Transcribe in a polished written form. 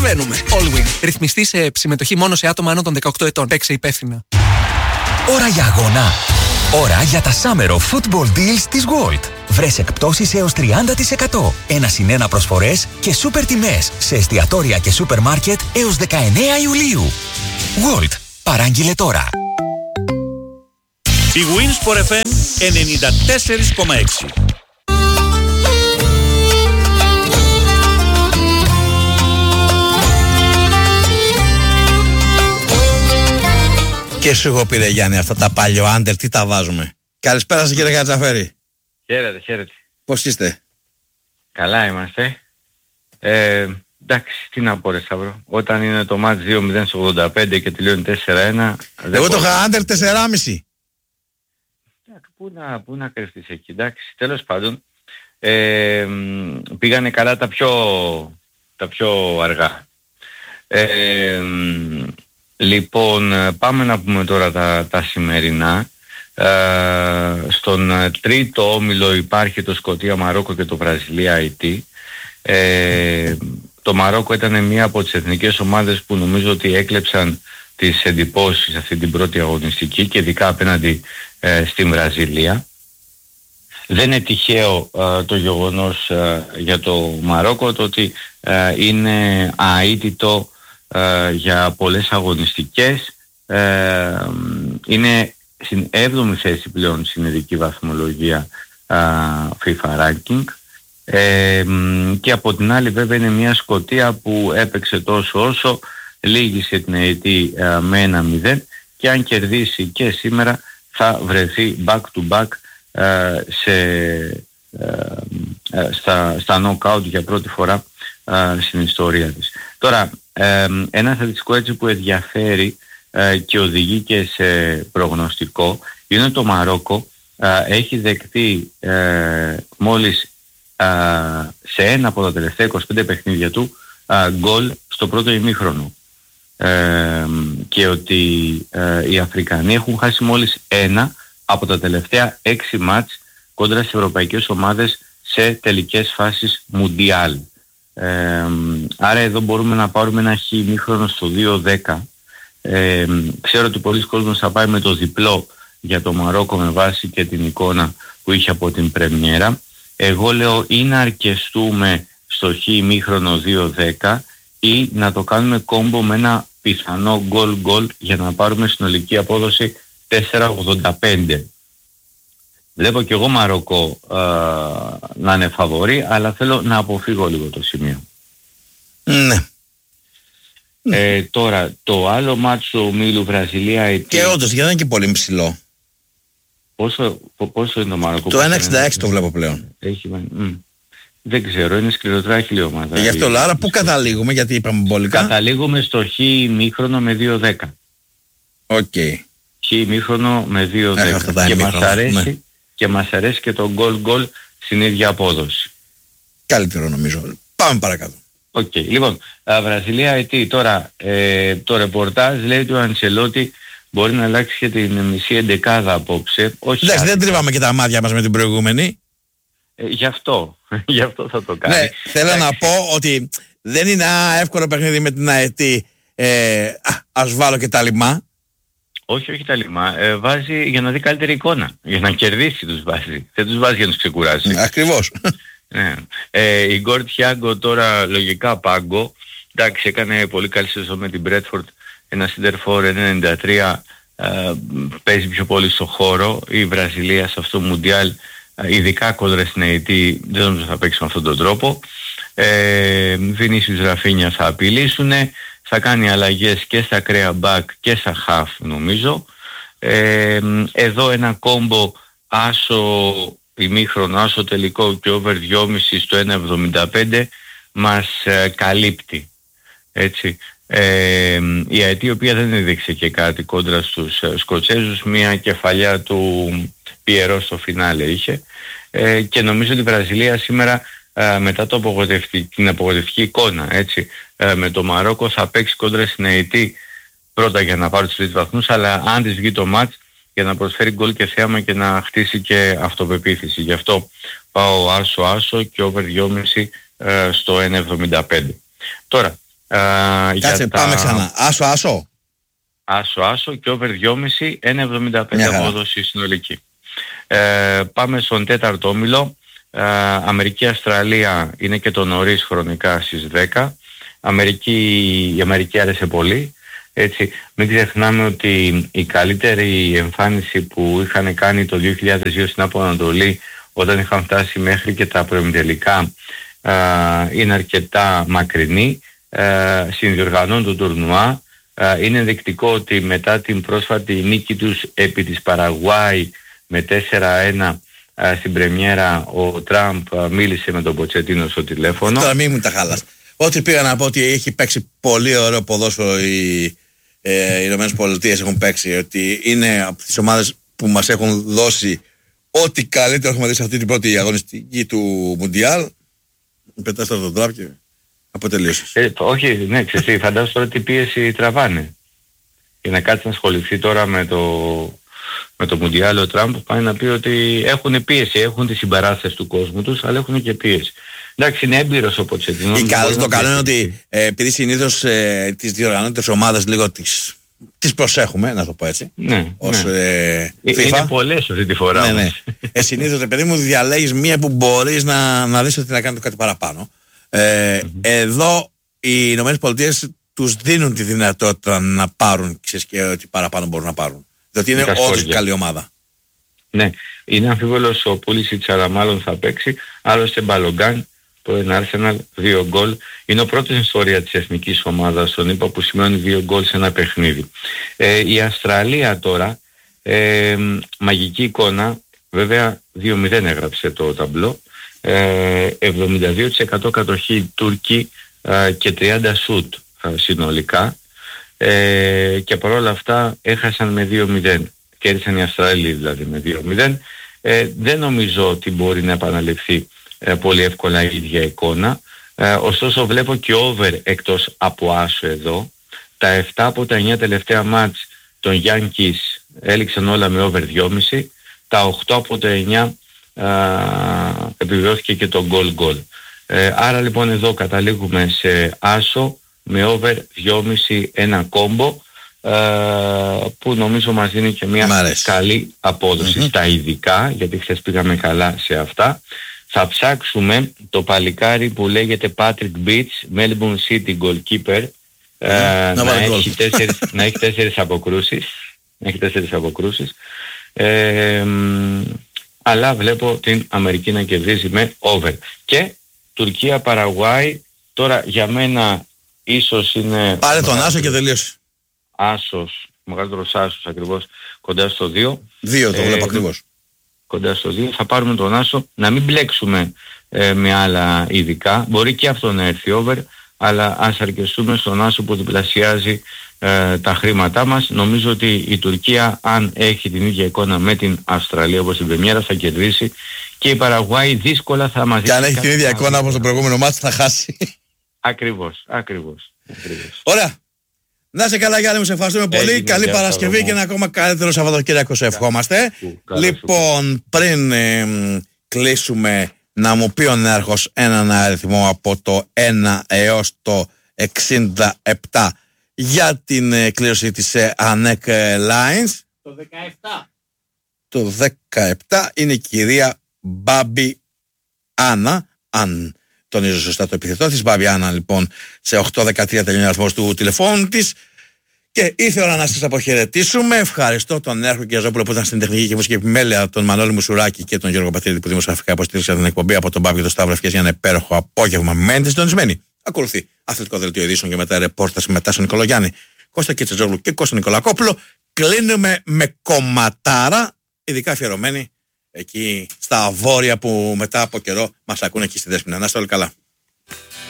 προλαβαίνουμε. Allwyn. Ρυθμιστή σε συμμετοχή μόνο σε άτομα άνω των 18 ετών. Παίξε υπεύθυνα. Ώρα για αγώνα. Ώρα για τα Summer of Football Deals της Gold. Βρες εκπτώσεις έως 30%. 1+1 προσφορές και σούπερ τιμές σε εστιατόρια και σούπερ μάρκετ έως 19 Ιουλίου. Gold. Παράγγειλε τώρα. Η Winsport FM 94,6. Και σου έχω πει, ρε Γιάννη, αυτά τα παλιό άντερ, τι τα βάζουμε. Καλησπέρα σας, κύριε Κατζαφέρη. Χαίρετε, χαίρετε. Πώς είστε? Καλά είμαστε. Εντάξει, τι να πω ρε Σταύρο. Όταν είναι το μάτς 2-0 στο 85 και τελειώνει 4-1... Εγώ το είχα άντερ 4,5. Πού να κρυφτείς εκεί, εντάξει. Τέλος πάντων, πήγανε καλά τα πιο αργά. Λοιπόν, πάμε να πούμε τώρα τα σημερινά. Στον τρίτο όμιλο υπάρχει το Σκωτία Μαρόκο και το Βραζιλία Αιτή. Το Μαρόκο ήταν μία από τις εθνικές ομάδες που νομίζω ότι έκλεψαν τις εντυπώσεις αυτή την πρώτη αγωνιστική και ειδικά απέναντι στην Βραζιλία. Δεν είναι τυχαίο το γεγονός για το Μαρόκο το ότι είναι αίτητο για πολλές αγωνιστικές. Είναι στην 7η θέση πλέον στην ειδική βαθμολογία FIFA Ranking. Και από την άλλη βέβαια είναι μια Σκωτία που έπαιξε τόσο όσο, λύγησε την Αιτή με 1-0 και αν κερδίσει και σήμερα θα βρεθεί back to back στα knockout για πρώτη φορά στην ιστορία της. Τώρα ένα στατιστικό έτσι που ενδιαφέρει και οδηγεί και σε προγνωστικό είναι το Μαρόκο έχει δεκτεί μόλις σε ένα από τα τελευταία 25 παιχνίδια του γκολ στο πρώτο ημίχρονο και ότι οι Αφρικανοί έχουν χάσει μόλις ένα από τα τελευταία 6 μάτς κόντρα στις ευρωπαϊκές ομάδες σε τελικές φάσεις Μουντιάλ. Άρα εδώ μπορούμε να πάρουμε ένα χ ημίχρονο στο 2-10. Ξέρω ότι πολλοί κόσμος θα πάει με το διπλό για το Μαρόκο με βάση και την εικόνα που είχε από την πρεμιέρα. Εγώ λέω ή να αρκεστούμε στο χ ημίχρονο 2-10 ή να το κάνουμε κόμπο με ένα πιθανό γκολ για να πάρουμε συνολική απόδοση 4,85. Βλέπω και εγώ Μαρόκο να είναι φαβορί, αλλά θέλω να αποφύγω λίγο το σημείο. Ναι. Τώρα, το άλλο μάτσο ομίλου Βραζιλία... Και όντως, γιατί δεν είναι και πολύ ψηλό. Πόσο είναι το Μαρόκο? Το 1,66 το βλέπω πλέον. Δεν ξέρω, είναι σκληροτράχηλη ομάδα. Γι' αυτό, άρα πού καταλήγουμε, γιατί είπαμε μπολικά? Καταλήγουμε στο χ ημίχρονο με 2-10. Οκ. Χ ημίχρονο με 2-10. Και μας αρέσει και το γκολ στην ίδια απόδοση. Καλύτερο νομίζω. Πάμε παρακάτω. Οκ. Λοιπόν, Βραζιλία Αιτή. Τώρα το ρεπορτάζ λέει ότι ο Αντσελότη μπορεί να αλλάξει και την μισή εντεκάδα απόψε. Εντάξει, δεν τρίβαμε και τα μάτια μας με την προηγούμενη. Γι' αυτό θα το κάνει. Ναι, θέλω να πω ότι δεν είναι εύκολο παιχνίδι με την Αετή. Ας βάλω και τα λιμά. Όχι τα λιμά. Βάζει για να δει καλύτερη εικόνα. Για να κερδίσει τους βάζει. Δεν τους βάζει για να τους ξεκουράσει. Ακριβώς. Ναι. Η Γκορ Τιάγκο τώρα λογικά πάγκο. Εντάξει, έκανε πολύ καλή σεζόν με την Μπρέτφορντ. Ένα σιντερφόρ 1,93. Παίζει πιο πολύ στο χώρο. Η Βραζιλία σε αυτό το Μουντιάλ, ειδικά κόντρα στην Αιτή, δεν νομίζω θα παίξει με αυτόν τον τρόπο. Βινίσιους Ραφίνια θα απειλήσουν. Θα κάνει αλλαγές και στα ακραία μπακ και στα χαφ νομίζω. Εδώ ένα κόμπο άσο ημίχρονο, άσο τελικό και over 2,5 στο 1,75 μας καλύπτει. Έτσι. Η Αιτή η οποία δεν έδειξε και κάτι κόντρα στους Σκοτσέζους, μια κεφαλιά του Πιερό στο φινάλε είχε και νομίζω ότι η Βραζιλία σήμερα μετά την απογοητευτική εικόνα έτσι, με το Μαρόκο θα παίξει κόντρα στην Αιτή πρώτα για να πάρει τους τρεις βαθμούς, αλλά αν της βγει το μάτς για να προσφέρει γκολ και θέαμα και να χτίσει και αυτοπεποίθηση. Γι' αυτό πάω άσο και over 2,5 στο 1,75. Τώρα, Κάτσε, πάμε ξανά. Άσο. Άσο και over 2,5, 1,75 απόδοση συνολική. Πάμε στον τέταρτο όμιλο. Αμερική-Αυστραλία είναι και το νωρίς χρονικά στις 10. Η Αμερική άρεσε πολύ. Έτσι, μην ξεχνάμε ότι η καλύτερη εμφάνιση που είχαν κάνει το 2002 στην Άπο Ανατολή, όταν είχαν φτάσει μέχρι και τα προημιτελικά, είναι αρκετά μακρινή. Συνδιοργανώνουν το τουρνουά. Είναι ενδεικτικό ότι μετά την πρόσφατη νίκη τους επί της Παραγουάη με 4-1 στην πρεμιέρα, ο Τραμπ μίλησε με τον Ποτσετίνο στο τηλέφωνο. Τώρα μην μου τα χάλας. Ό,τι πήγα να πω ότι έχει παίξει πολύ ωραίο ποδόσφαιρο οι Ηνωμένες Πολιτείες έχουν παίξει, ότι είναι από τις ομάδες που μας έχουν δώσει ό,τι καλύτερο έχουμε δει σε αυτή την πρώτη αγωνιστική του Μουντιάλ. Πετάς τώρα τον Τραμπ και αποτελείωσες. Όχι, ναι, ξέρεις, φαντάζομαι τώρα τι πίεση τραβάνε. Για να κάτσει να ασχοληθεί τώρα με το Μουντιάλ ο Τραμπ, πάει να πει ότι έχουν πίεση, έχουν τη συμπαράσταση του κόσμου τους, αλλά έχουν και πίεση. Εντάξει, είναι έμπειρος ο Ποτσετίνο. Το καλό είναι ότι επειδή συνήθως τις διοργανώτες ομάδες λίγο τις προσέχουμε, να το πω έτσι. Ναι, ως, είναι πολλές αυτή τη φορά. Ναι. Συνήθως, παιδί μου, διαλέγεις μία που μπορείς να δεις ότι να κάνει κάτι παραπάνω. Εδώ οι Ηνωμένες Πολιτείες τους δίνουν τη δυνατότητα να πάρουν, ξέρεις, και ότι παραπάνω μπορούν να πάρουν. Διότι είναι όντως καλή ομάδα. Ναι, είναι αμφίβολος ο Πούλησιτς, αλλά μάλλον θα παίξει. Άλλωστε Μπαλογκάν, πρώην Arsenal, 2 γκολ. Είναι ο πρώτος στην ιστορία της εθνικής ομάδας στον ΗΠΑ που σημαίνει 2 γκολ σε ένα παιχνίδι. Η Αυστραλία τώρα, μαγική εικόνα, βέβαια 2-0 έγραψε το ταμπλό. 72% κατοχή Τούρκοι και 30 σουτ συνολικά, και παρόλα αυτά έχασαν με 2-0. Κέρδισαν οι Αυστραλοί δηλαδή με 2-0. Δεν νομίζω ότι μπορεί να επαναληφθεί πολύ εύκολα η ίδια εικόνα. Ωστόσο βλέπω και over εκτός από άσο εδώ. Τα 7 από τα 9 τελευταία μάτς των Yankees έληξαν όλα με over 2,5. Τα 8 από τα 9 επιβεβαιώθηκε και το goal. Άρα λοιπόν εδώ καταλήγουμε σε άσο με over 2,5, ένα κόμπο, που νομίζω μας δίνει και μια καλή απόδοση στα ειδικά, γιατί χθες πήγαμε καλά σε αυτά. Θα ψάξουμε το που λέγεται Patrick Beach, Melbourne City goalkeeper, να έχει 4 αποκρούσεις. Αλλά βλέπω την Αμερική να κερδίζει με over. Και Τουρκία-Παραγουάη, τώρα για μένα ίσως είναι... Πάρε τον άσο και τελείωσε. Άσος, μεγαλύτερος άσος ακριβώς, κοντά στο 2. 2 το βλέπω ακριβώς. Κοντά στο 2, θα πάρουμε τον άσο, να μην μπλέξουμε με άλλα ειδικά. Μπορεί και αυτό να έρθει over, αλλά ας αρκεστούμε στον άσο που διπλασιάζει τα χρήματά μας. Νομίζω ότι η Τουρκία, αν έχει την ίδια εικόνα με την Αυστραλία όπως την πρεμιέρα, θα κερδίσει, και η Παραγουάη δύσκολα θα μας δει. Και αν έχει την ίδια εικόνα όπως το προηγούμενο μάτς, θα χάσει. Ακριβώς. Ωραία. Να είσαι καλά, Γιάννη μου, σε ευχαριστούμε πολύ. Καλή Παρασκευή και ένα ακόμα καλύτερο Σαββατοκύριακο σε ευχόμαστε. Λοιπόν, πριν κλείσουμε, να μου πει ο νέαρχος έναν αριθμό από το 1 έως το 67 για την κλήρωση της ANEC Lines. Το 17 είναι η κυρία Μπάμπη Άννα, αν τονίζω σωστά το επιθετό της. Μπάμπη Άννα, λοιπόν, σε 8-13 τελειώνει ο αριθμός του τηλεφώνου της. Και ήθελα να σας αποχαιρετήσουμε. Ευχαριστώ τον Νέαρχο Κιαζόπουλο που ήταν στην τεχνική και μουσική επιμέλεια, τον Μανώλη Μουσουράκη και τον Γιώργο Πατρίδη που δημοσιογραφικά υποστήριξαν την εκπομπή, από τον Μπάμπη και τον Σταύρο Ευχές για ένα υπέροχο απόγευμα. Μένετε συντονισμένοι. Ακολουθεί αθλητικό δελτίο ειδήσεων και μετά ρεπόρταση με Τάσο Νικολογιάννη, Κώστα Κιτσετζόγλου και Κώστα Νικολακόπουλο. Κλείνουμε με κομματάρα, ειδικά αφιερωμένη εκεί στα βόρεια που μετά από καιρό μας ακούνε εκεί στη Δέσποινα. Να είστε όλοι καλά.